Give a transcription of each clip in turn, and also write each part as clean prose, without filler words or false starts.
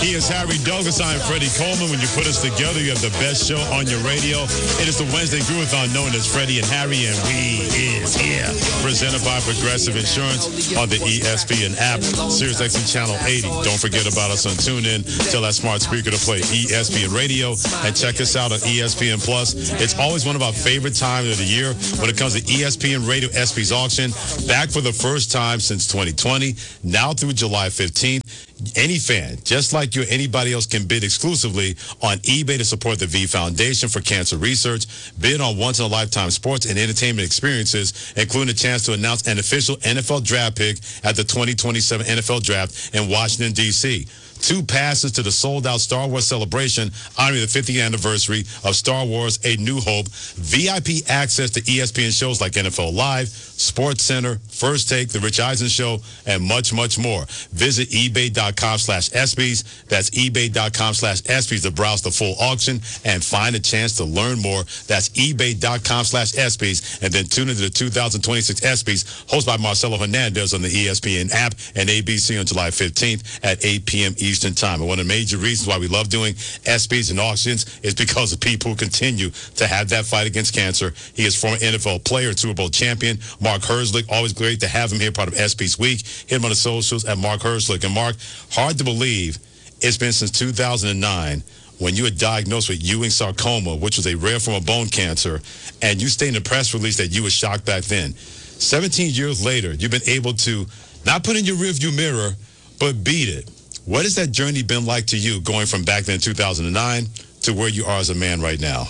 He is Harry Douglas. I am Freddie Coleman. When you put us together, you have the best show on your radio. It is the Wednesday Groovathon known as Freddie and Harry, and we is here. Presented by Progressive Insurance on the ESPN app, SiriusXM Channel 80. Don't forget about us on TuneIn. Tell that smart speaker to play ESPN Radio, and check us out on ESPN Plus. It's always one of our favorite times of the year when it comes to ESPN Radio ESPYs auction. Back for the first time since 2020, now through July 15th. Any fan, just like you or anybody else, can bid exclusively on eBay to support the V Foundation for Cancer Research. Bid on once-in-a-lifetime sports and entertainment experiences, including a chance to announce an official NFL draft pick at the 2027 NFL Draft in Washington, D.C. 2 passes to the sold-out Star Wars celebration honoring the 50th anniversary of Star Wars A New Hope, VIP access to ESPN shows like NFL Live, Sports Center, First Take, The Rich Eisen Show, and much, much more. Visit ebay.com/ESPYs. That's ebay.com/ESPYs to browse the full auction and find a chance to learn more. That's ebay.com/ESPYs. And then tune into the 2026 ESPYs, hosted by Marcelo Hernandez on the ESPN app and ABC on July 15th at 8 p.m. Eastern Time. And one of the major reasons why we love doing ESPYs and auctions is because of people who continue to have that fight against cancer. He is former NFL player and Super Bowl champion, Mark Herzlich. Always great to have him here, part of ESPYs Week. Hit him on the socials at Mark Herzlich. And Mark, hard to believe it's been since 2009 when you were diagnosed with Ewing sarcoma, which was a rare form of bone cancer, and you stated in a press release that you were shocked back then. 17 years later, you've been able to not put in your rearview mirror, but beat it. What has that journey been like to you, going from back then in 2009 to where you are as a man right now?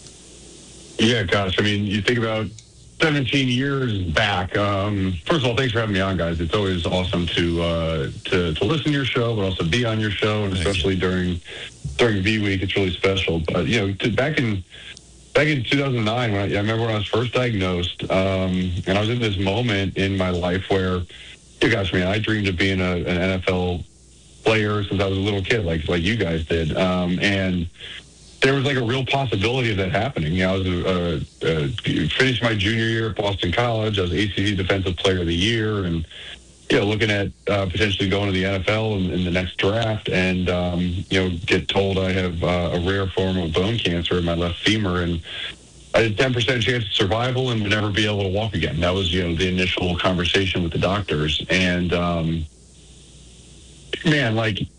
Yeah, gosh, I mean, you think about 17 years back. First of all, thanks for having me on, guys. It's always awesome to listen to your show, but also be on your show, and especially during V Week, it's really special. But back in 2009, I remember when I was first diagnosed, and I was in this moment in my life where, gosh, man, I dreamed of being an NFL player since I was a little kid, like you guys did, and there was like a real possibility of that happening. I was finished my junior year at Boston College. I was ACC Defensive Player of the Year, and looking at potentially going to the NFL in the next draft, and get told I have a rare form of bone cancer in my left femur, and I had a 10% chance of survival and would never be able to walk again. That was the initial conversation with the doctors, and man,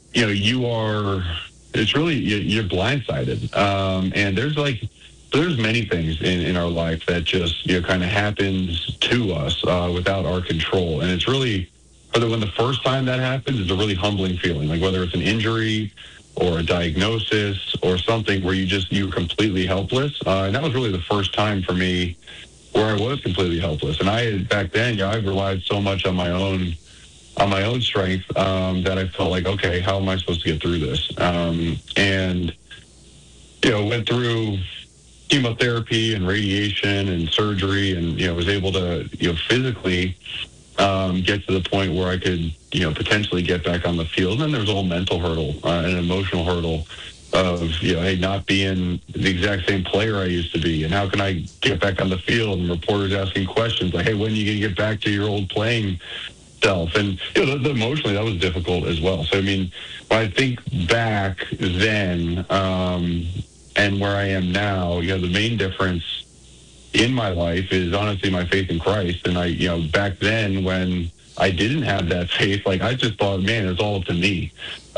it's really, you're blindsided. And there's many things in our life that just, kind of happens to us without our control. And it's really, when the first time that happens, it's a really humbling feeling, like whether it's an injury or a diagnosis or something where you're completely helpless. And that was really the first time for me where I was completely helpless. And back then, I relied so much on my own strength that I felt like, okay, how am I supposed to get through this? And went through chemotherapy and radiation and surgery, and was able to physically get to the point where I could potentially get back on the field. And then there was a whole mental hurdle, an emotional hurdle of hey, not being the exact same player I used to be, and how can I get back on the field? And reporters asking questions like, hey, when are you going to get back to your old playing self? And emotionally, that was difficult as well. So I mean, when I think back then and where I am now, the main difference in my life is honestly my faith in Christ. And I back then when I didn't have that faith, I just thought, man, it's all up to me.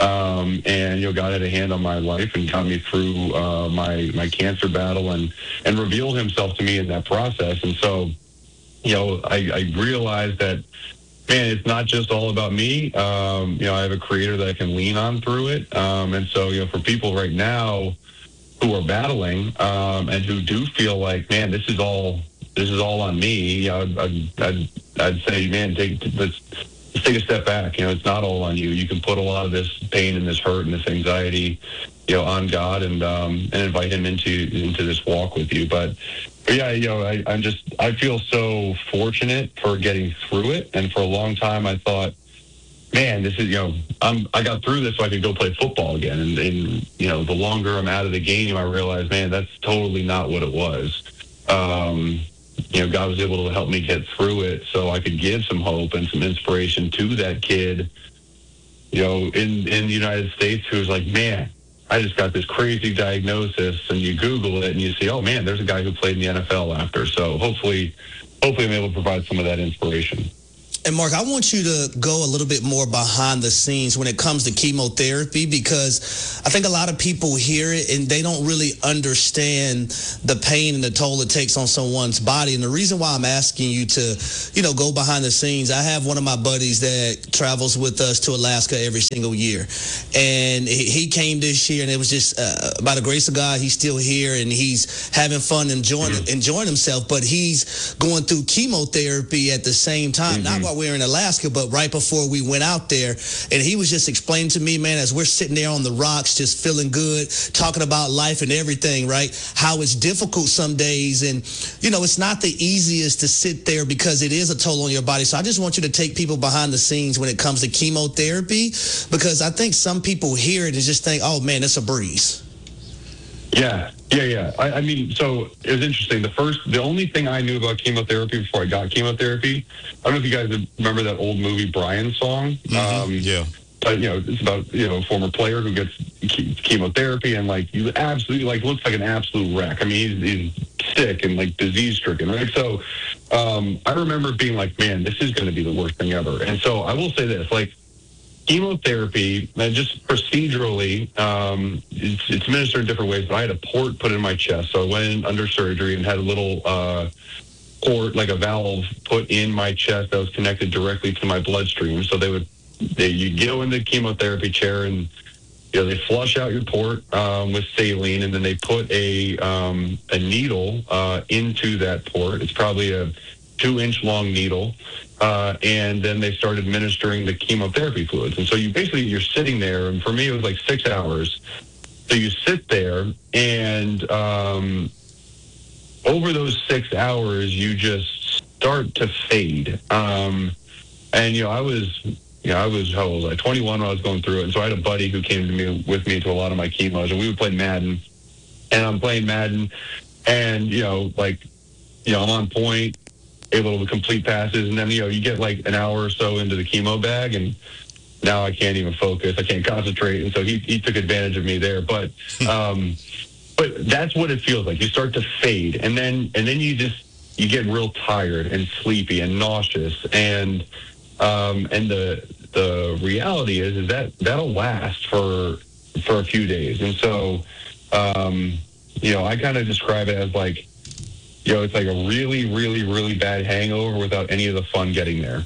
And God had a hand on my life and got me through my cancer battle and revealed Himself to me in that process. And so I realized that, man, it's not just all about me. I have a Creator that I can lean on through it. And so, for people right now who are battling and who do feel like, man, this is all on me, I'd say, man, let's take a step back. It's not all on you. You can put a lot of this pain and this hurt and this anxiety, on God and invite Him into this walk with you. But yeah, I feel so fortunate for getting through it. And for a long time, I thought, man, this is, I got through this so I could go play football again. And the longer I'm out of the game, I realized, man, that's totally not what it was. God was able to help me get through it so I could give some hope and some inspiration to that kid in the United States who's like, man, I just got this crazy diagnosis, and you Google it and you see, oh man, there's a guy who played in the NFL after. So hopefully I'm able to provide some of that inspiration. And Mark, I want you to go a little bit more behind the scenes when it comes to chemotherapy, because I think a lot of people hear it and they don't really understand the pain and the toll it takes on someone's body. And the reason why I'm asking you to, go behind the scenes, I have one of my buddies that travels with us to Alaska every single year. And he came this year, and it was just by the grace of God, he's still here and he's having fun, enjoying himself. But he's going through chemotherapy at the same time, not while we're in Alaska, but right before we went out there. And he was just explaining to me, man, as we're sitting there on the rocks, just feeling good, talking about life and everything, right? How it's difficult some days. And, it's not the easiest to sit there because it is a toll on your body. So I just want you to take people behind the scenes when it comes to chemotherapy, because I think some people hear it and just think, oh, man, it's a breeze. Yeah. I mean, so it was interesting. The only thing I knew about chemotherapy before I got chemotherapy, I don't know if you guys remember that old movie Brian song. Yeah. But, it's about, a former player who gets chemotherapy and, you absolutely, looks like an absolute wreck. I mean, he's sick and, disease-stricken, right? So I remember being like, man, this is going to be the worst thing ever. And so I will say this, chemotherapy, just procedurally, it's administered in different ways, but I had a port put in my chest. So I went in under surgery and had a little port, like a valve, put in my chest that was connected directly to my bloodstream. So you go in the chemotherapy chair and they flush out your port with saline, and then they put a needle into that port. It's probably a 2-inch long needle. And then they started administering the chemotherapy fluids. And so you're sitting there, and for me, it was 6 hours. So you sit there, and over those 6 hours, you just start to fade. And, I was, how old was I? 21 when I was going through it. And so I had a buddy who came with me to a lot of my chemos, and we would play Madden. And I'm playing Madden, and, I'm on point, able to complete passes, and then you get an hour or so into the chemo bag, and now I can't even focus, I can't concentrate, and so he took advantage of me there. But that's what it feels like. You start to fade, and then you get real tired and sleepy and nauseous, and the reality is that that'll last for a few days. And so I kind of describe it as it's like a really, really, really bad hangover without any of the fun getting there.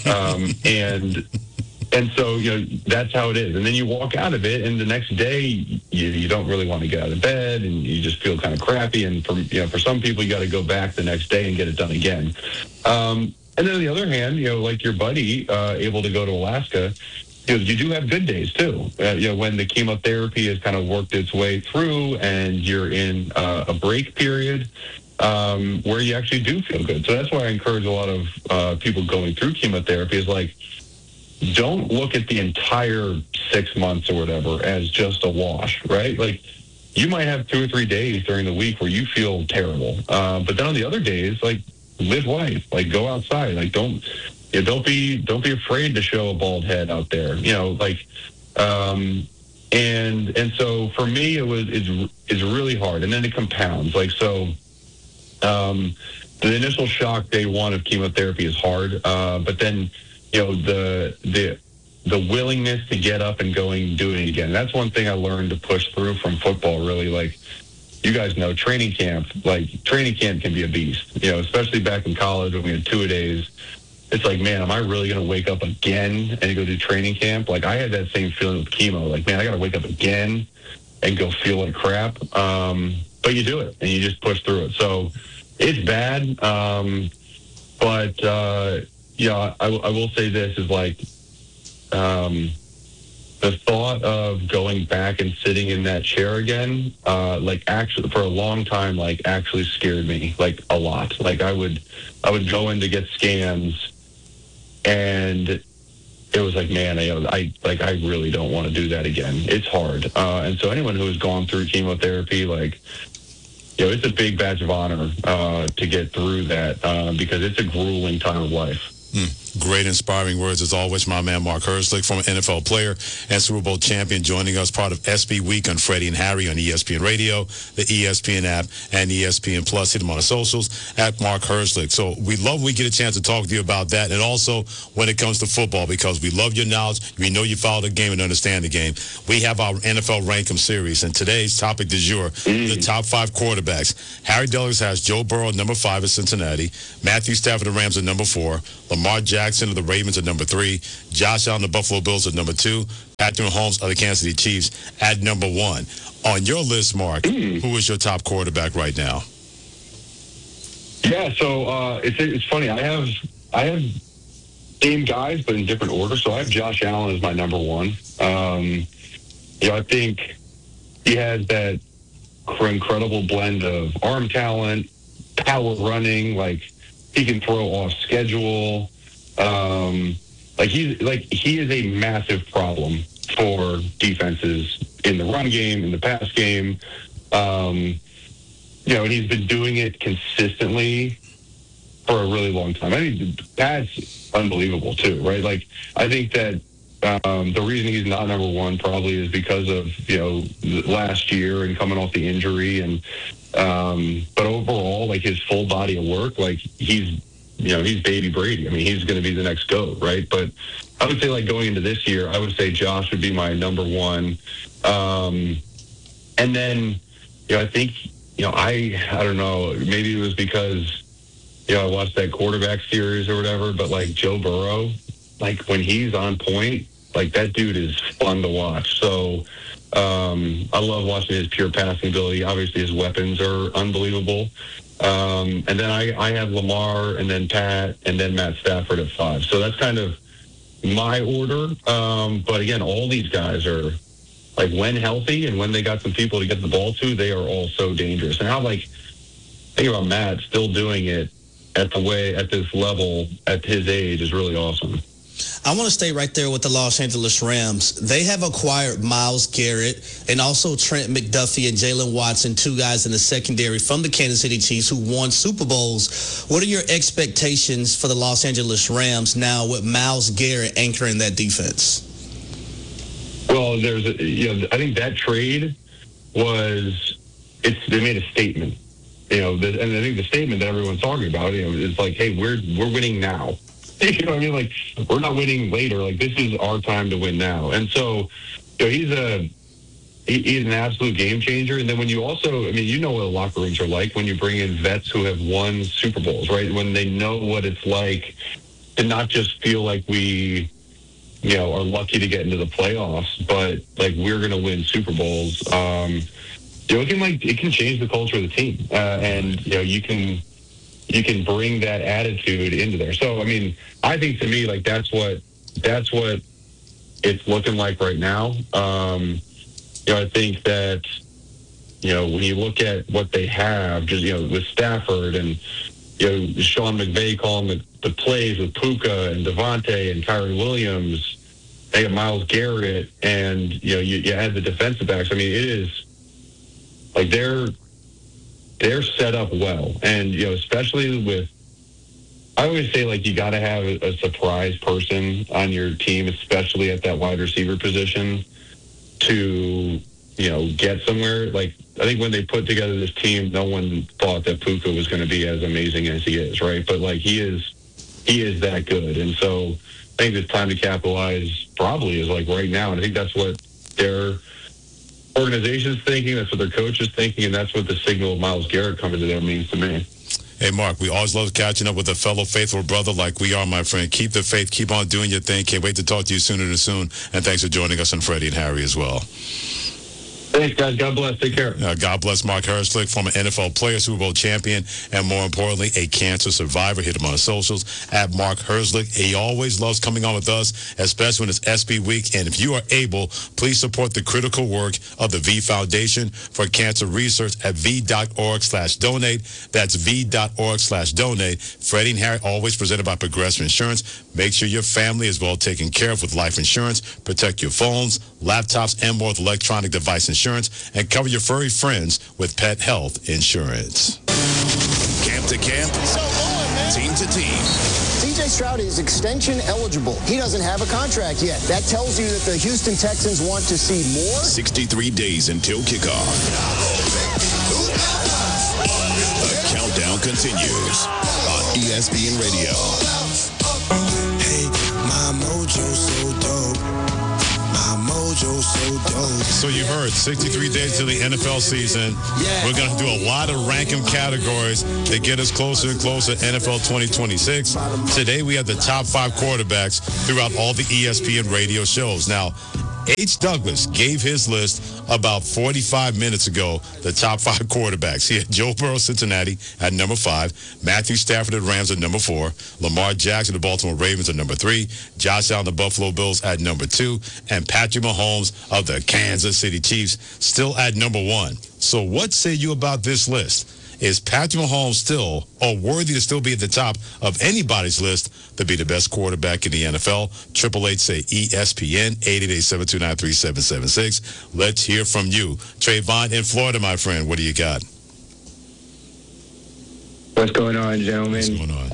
And so, that's how it is. And then you walk out of it, and the next day, you don't really want to get out of bed, and you just feel kind of crappy. And for some people, you got to go back the next day and get it done again. And then on the other hand, like your buddy, able to go to Alaska, you do have good days too. When the chemotherapy has kind of worked its way through, and you're in a break period, where you actually do feel good. So that's why I encourage a lot of people going through chemotherapy is don't look at the entire 6 months or whatever as just a wash, right? You might have 2 or 3 days during the week where you feel terrible. But then on the other days, live life, go outside, don't be afraid to show a bald head out there, and so for me, it's really hard. And then it compounds, the initial shock day one of chemotherapy is hard, but then the willingness to get up and do it again. That's one thing I learned to push through from football. Really, you guys know, training camp can be a beast. Especially back in college when we had 2-a-days. It's man, am I really going to wake up again and go do training camp? I had that same feeling with chemo. Man, I got to wake up again and go feel like crap. But you do it, and you just push through it. So it's bad. But I will say this is the thought of going back and sitting in that chair again, actually for a long time, actually scared me a lot. I would go in to get scans, and it was man, I really don't want to do that again. It's hard. And so anyone who has gone through chemotherapy, it's a big badge of honor to get through that, because it's a grueling time of life. Great inspiring words as always, my man Mark Herzlich, former NFL player and Super Bowl champion, joining us, part of SB Week on Freddie and Harry on ESPN Radio, the ESPN app, and ESPN Plus. Hit him on the socials at Mark Herzlich. So we love when we get a chance to talk to you about that, and also when it comes to football, because we love your knowledge. We know you follow the game and understand the game. We have our NFL Rankem series, and today's topic du jour, the top 5 quarterbacks. Harry Dellers has Joe Burrow at number 5 at Cincinnati, Matthew Stafford of the Rams at number 4, Lamar Jackson of the Ravens at number 3, Josh Allen of the Buffalo Bills at number 2, Patrick Mahomes of the Kansas City Chiefs at number 1. On your list, Mark, who is your top quarterback right now? Yeah, so it's funny. I have same guys, but in different order. So I have Josh Allen as my number 1. I think he has that incredible blend of arm talent, power running, like he can throw off schedule. He is a massive problem for defenses in the run game, in the pass game. And he's been doing it consistently for a really long time. I mean, that's unbelievable too, right? Like, I think that the reason he's not number 1 probably is because of, last year and coming off the injury. And, but overall, like, his full body of work, like, he's baby Brady. I mean, he's going to be the next GOAT, right? But I would say, like, going into this year, I would say Josh would be my number 1. And then, I think, I don't know, maybe it was because, I watched that quarterback series or whatever, but, like, Joe Burrow, like, when he's on point, like, that dude is fun to watch. So I love watching his pure passing ability. Obviously, his weapons are unbelievable. And then I have Lamar, and then Pat, and then Matt Stafford at 5. So that's kind of my order. But again, all these guys are, like, when healthy and when they got some people to get the ball to, they are all so dangerous. And how, like, think about Matt still doing it at this level at his age is really awesome. I want to stay right there with the Los Angeles Rams. They have acquired Myles Garrett and also Trent McDuffie and Jalen Watson, 2 guys in the secondary from the Kansas City Chiefs who won Super Bowls. What are your expectations for the Los Angeles Rams now with Myles Garrett anchoring that defense? Well, I think that trade they made a statement, and I think the statement that everyone's talking about, is like, hey, we're winning now. You know what I mean? Like, we're not winning later. Like, this is our time to win now. And so, he's an absolute game changer. And then when you also, what the locker rooms are like when you bring in vets who have won Super Bowls, right? When they know what it's like to not just feel like we, are lucky to get into the playoffs, but like we're going to win Super Bowls. It can change the culture of the team. And you can bring that attitude into there. So, I think to me, like, that's what it's looking like right now. I think that, when you look at what they have, just, with Stafford and, Sean McVay calling the plays with Puka and Devontae and Kyron Williams, they have Myles Garrett, and, you add the defensive backs. It is like they're set up well. And, especially with, I always say, like, you got to have a surprise person on your team, especially at that wide receiver position, to, get somewhere. Like, I think when they put together this team, no one thought that Puka was going to be as amazing as he is, right? But, like, he is that good. And so I think it's time to capitalize probably is, like, right now. And I think that's what their organization's thinking, that's what their coach is thinking, and that's what the signal of Myles Garrett coming to them means to me. Hey, Mark, we always love catching up with a fellow faithful brother like we are, my friend. Keep the faith. Keep on doing your thing. Can't wait to talk to you sooner than soon. And thanks for joining us on Freddie and Harry as well. Thanks, guys. God bless. Take care. God bless Mark Herzlich, former NFL player, Super Bowl champion, and more importantly, a cancer survivor. Hit him on the socials at Mark Herzlich. He always loves coming on with us, especially when it's SB Week. And if you are able, please support the critical work of the V Foundation for Cancer Research at v.org/donate. That's v.org/donate. Freddie and Harry, always presented by Progressive Insurance. Make sure your family is well taken care of with life insurance. Protect your phones, laptops, and more with electronic device insurance, and cover your furry friends with pet health insurance. Camp to camp. So on. Team to team. C.J. Stroud is extension eligible. He doesn't have a contract yet. That tells you that the Houston Texans want to see more. 63 days until kickoff. The countdown continues on ESPN Radio. Hey, my mojo so dope. My mojo so dope. So you heard 63 days to the NFL season. We're going to do a lot of ranking categories that get us closer and closer to NFL 2026. Today we have the top 5 quarterbacks throughout all the ESPN radio shows. Now, H. Douglas gave his list about 45 minutes ago, the top 5 quarterbacks. He had Joe Burrow, Cincinnati, at number 5. Matthew Stafford, the Rams, at number 4. Lamar Jackson, the Baltimore Ravens, at number 3. Josh Allen, the Buffalo Bills, at number 2. And Patrick Mahomes of the Kansas City Chiefs, still at number 1. So what say you about this list? Is Patrick Mahomes still, or worthy to still be at the top of anybody's list to be the best quarterback in the NFL? 888 say ESPN, 888-729-3776. Let's hear from you. Trayvon in Florida, my friend. What do you got? What's going on, gentlemen? What's going on?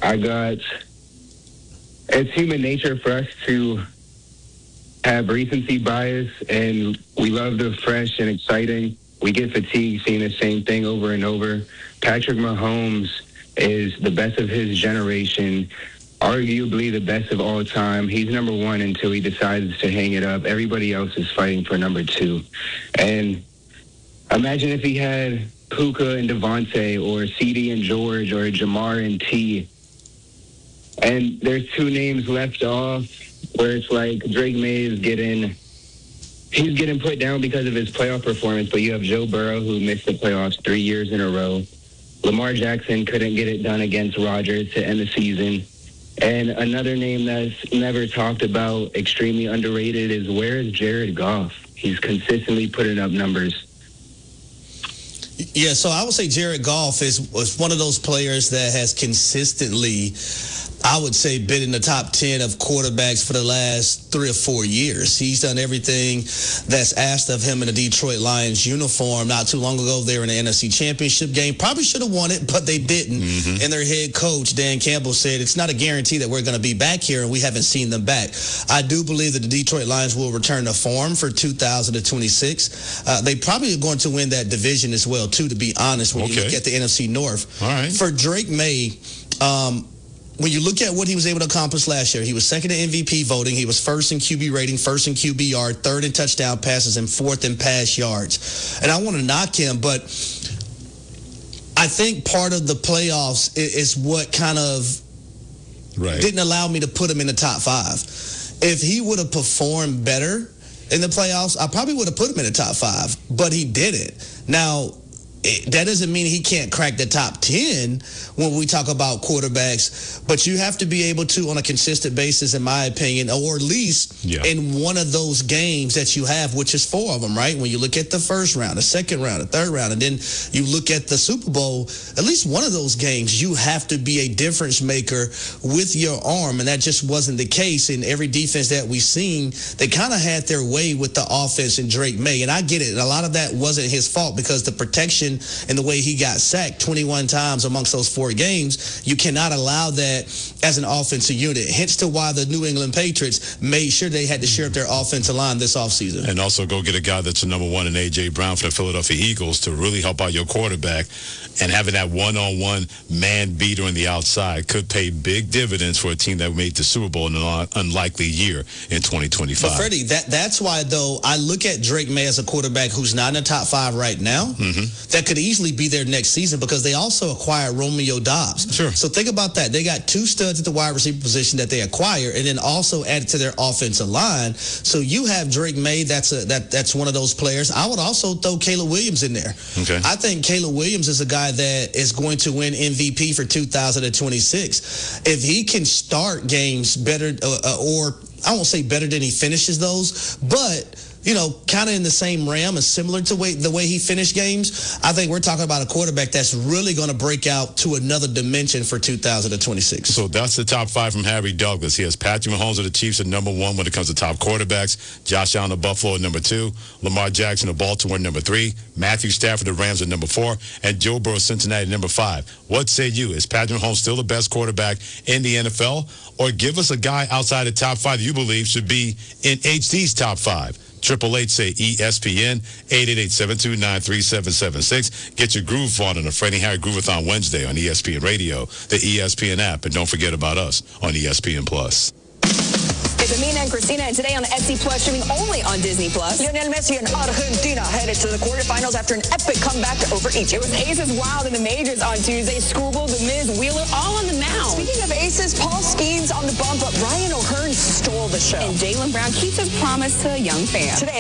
It's human nature for us to have recency bias, and we love the fresh and exciting. We get fatigued seeing the same thing over and over. Patrick Mahomes is the best of his generation, arguably the best of all time. He's number 1 until he decides to hang it up. Everybody else is fighting for number 2. And imagine if he had Puka and Devontae, or CD and George, or Jamar and T. And there's 2 names left off where it's like Drake May is he's getting put down because of his playoff performance, but you have Joe Burrow, who missed the playoffs 3 years in a row. Lamar Jackson couldn't get it done against Rodgers to end the season. And another name that's never talked about, extremely underrated, is where is Jared Goff? He's consistently putting up numbers. Yeah, so I would say Jared Goff was one of those players that has consistently, I would say, been in the top 10 of quarterbacks for the last 3 or 4 years. He's done everything that's asked of him in a Detroit Lions uniform. Not too long ago, they were in the NFC Championship game. Probably should have won it, but they didn't. Mm-hmm. And their head coach, Dan Campbell, said, it's not a guarantee that we're going to be back here, and we haven't seen them back. I do believe that the Detroit Lions will return to form for 2026. They probably are going to win that division as well, too, to be honest, when you look at the NFC North. All right. For Drake May, when you look at what he was able to accomplish last year, he was second in MVP voting. He was first in QB rating, first in QB yard, third in touchdown passes, and fourth in pass yards. And I want to knock him, but I think part of the playoffs is what kind of didn't allow me to put him in the top 5. If he would have performed better in the playoffs, I probably would have put him in the top 5, but he didn't. Now, that doesn't mean he can't crack the top 10 when we talk about quarterbacks, but you have to be able to, on a consistent basis, in my opinion, or at least in one of those games that you have, which is 4 of them, right? When you look at the first round, the second round, the third round, and then you look at the Super Bowl, at least one of those games, you have to be a difference maker with your arm, and that just wasn't the case in every defense that we've seen. They kind of had their way with the offense in Drake May, and I get it. A lot of that wasn't his fault because the protection and the way he got sacked 21 times amongst those 4 games, you cannot allow that as an offensive unit. Hence to why the New England Patriots made sure they had to share up their offensive line this offseason. And also go get a guy that's a number 1 in A.J. Brown for the Philadelphia Eagles to really help out your quarterback. And having that one-on-one man beater on the outside could pay big dividends for a team that made the Super Bowl in an unlikely year in 2025. But Freddie, that's why, though, I look at Drake May as a quarterback who's not in the top 5 right now. That could easily be there next season because they also acquired Romeo Doubs. Sure. So think about that. They got 2 studs at the wide receiver position that they acquired and then also added to their offensive line. So you have Drake May, that's one of those players. I would also throw Caleb Williams in there. Okay. I think Caleb Williams is a guy that is going to win MVP for 2026. If he can start games better, or I won't say better than he finishes those, but kind of in the same realm and similar to the way he finished games, I think we're talking about a quarterback that's really going to break out to another dimension for 2026. So that's the top 5 from Harry Douglas. He has Patrick Mahomes of the Chiefs at number 1 when it comes to top quarterbacks. Josh Allen of Buffalo at number 2. Lamar Jackson of Baltimore at number 3. Matthew Stafford of the Rams at number 4. And Joe Burrow of Cincinnati at number 5. What say you? Is Patrick Mahomes still the best quarterback in the NFL? Or give us a guy outside the top 5 that you believe should be in HD's top 5. 888 say ESPN, 888-729-3776. Get your groove on a Freddie Harry Groovathon Wednesday on ESPN Radio, the ESPN app, and don't forget about us on ESPN Plus. It's Amina and Christina, and today on SC Plus, streaming only on Disney Plus. Lionel Messi and Argentina headed to the quarterfinals after an epic comeback over Egypt. It was Aces Wild in the majors on Tuesday. Scooble, The Miz, Wheeler, all on the mound. Speaking of Aces, Paul Skeens on the bump, but Ryan O'Hearn stole the show. And Jaylen Brown keeps his promise to a young fan. Today,